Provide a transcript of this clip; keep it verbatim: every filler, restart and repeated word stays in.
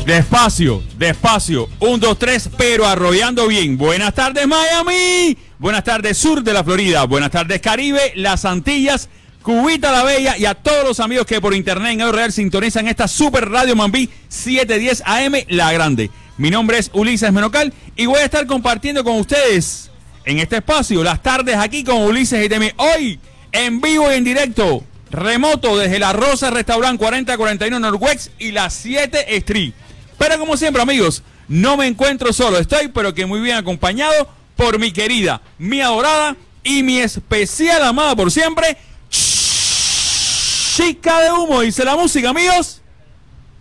Despacio, despacio, un, dos, tres, pero arrollando bien. Buenas tardes, Miami. Buenas tardes, sur de la Florida. Buenas tardes, Caribe, las Antillas, Cubita la Bella y a todos los amigos que por internet en Euro Real sintonizan esta super radio Mambí setecientos diez A M La Grande. Mi nombre es Ulises Menocal y voy a estar compartiendo con ustedes en este espacio las tardes aquí con Ulises y Temi. Hoy, en vivo y en directo, remoto desde la Rosa Restaurant cuarenta cuarenta y uno Northwest y la siete Street. Pero como siempre, amigos, no me encuentro solo. Estoy, pero que muy bien acompañado por mi querida, mi adorada y mi especial amada por siempre, Chica de Humo. Dice la música, amigos.